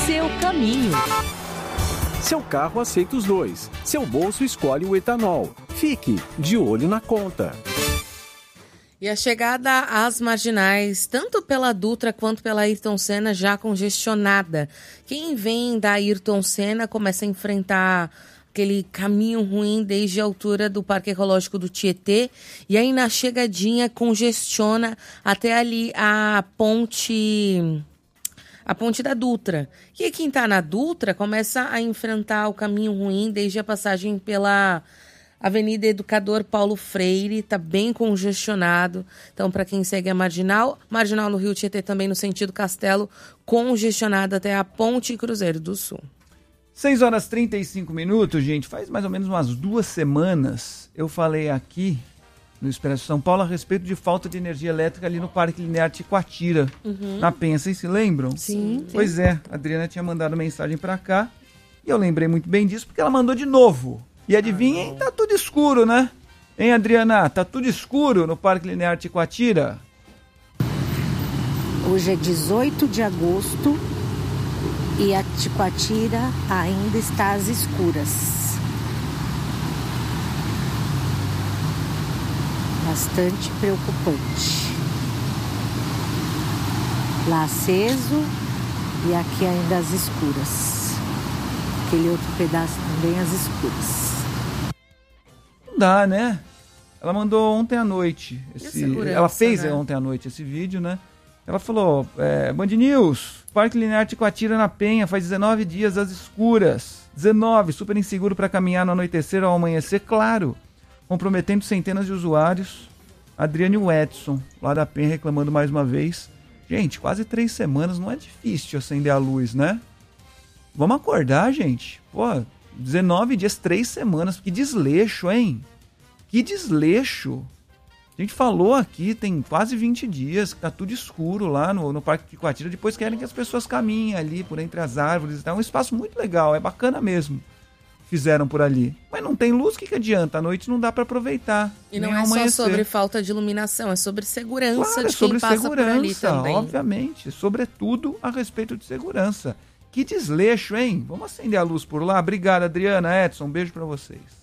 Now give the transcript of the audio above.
seu caminho. Seu carro aceita os dois. Seu bolso escolhe o etanol. Fique de olho na conta. E a chegada às marginais, tanto pela Dutra quanto pela Ayrton Senna, já congestionada. Quem vem da Ayrton Senna começa a enfrentar aquele caminho ruim desde a altura do Parque Ecológico do Tietê. E aí na chegadinha congestiona até ali a ponte da Dutra. E quem está na Dutra começa a enfrentar o caminho ruim desde a passagem pela Avenida Educador Paulo Freire, está bem congestionado. Então, para quem segue a Marginal no Rio Tietê também no sentido Castelo, congestionado até a Ponte Cruzeiro do Sul. 6h35, gente. Faz mais ou menos umas 2 semanas eu falei aqui no Expresso São Paulo a respeito de falta de energia elétrica ali no Parque Linear Ticoatira, na Penha. Vocês se lembram? Sim. Pois é, a Adriana tinha mandado mensagem para cá e eu lembrei muito bem disso porque ela mandou de novo. E adivinhem, tá tudo escuro, né? Hein, Adriana? Tá tudo escuro no Parque Linear Ticoatira? Hoje é 18 de agosto e a Ticoatira ainda está às escuras. Bastante preocupante. Lá aceso e aqui ainda às escuras. Aquele outro pedaço também às escuras. Não dá, né? Ela mandou ontem à noite. Ela fez, né, ontem à noite esse vídeo, né? Ela falou, Band News, Parque Linear Ticoatira na Penha, faz 19 dias às escuras. 19, super inseguro para caminhar no anoitecer ao amanhecer, claro. Comprometendo centenas de usuários. Adriane e o Edson, lá da Penha, reclamando mais uma vez. Gente, quase 3 semanas, não é difícil acender a luz, né? Vamos acordar, gente. Pô, 19 dias, 3 semanas. Que desleixo, hein? Que desleixo. A gente falou aqui, tem quase 20 dias, que tá tudo escuro lá no Parque Ticoatira. Depois querem que as pessoas caminhem ali por entre as árvores. É um espaço muito legal, é bacana mesmo. Fizeram por ali. Mas não tem luz, o que adianta? À noite não dá para aproveitar. E não é só sobre falta de iluminação, é sobre segurança, claro, de quem passa por ali também. Obviamente, sobretudo a respeito de segurança. Que desleixo, hein? Vamos acender a luz por lá? Obrigado, Adriana, Edson, um beijo para vocês.